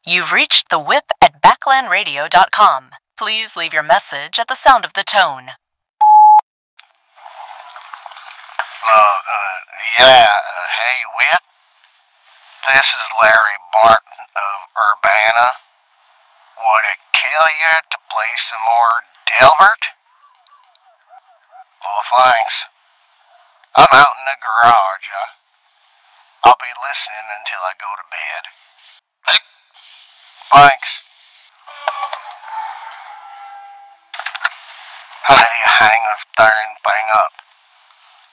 You've reached the whip at backlandradio.com. Please leave your message at the sound of the tone. Hey, Whip. This is Larry Barton of Urbana. Would it kill you to play some more Delbert? Well, thanks. I'm out in the garage. I'll be listening until I go to bed. Thanks. How do you hang a darn